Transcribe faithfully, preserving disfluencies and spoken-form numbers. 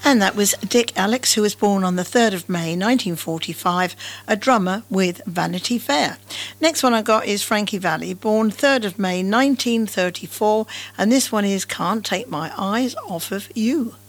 And that was Dick Alex, who was born on the third of May nineteen forty-five, a drummer with Vanity Fair. Next one I got is Frankie Valli, born third of May nineteen thirty-four, and this one is Can't Take My Eyes Off of You.